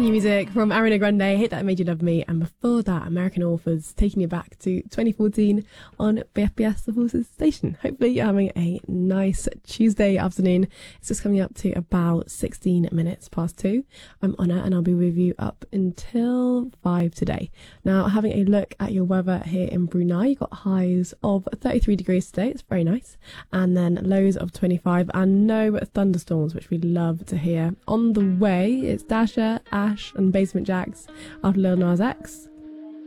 new music from Ariana Grande, Hate That Made You Love Me, and before that, American Authors, taking you back to 2014 on BFBS The Voices station. Hopefully you're having a nice Tuesday afternoon. It's just coming up to about 16 minutes past 2. I'm Honor and I'll be with you up until 5 today. Now, having a look at your weather here in Brunei, you've got highs of 33 degrees today. It's very nice. And then lows of 25 and no thunderstorms, which we love to hear. On the way, it's Dasha, Ash and Basement Jaxx after Lil Nas X.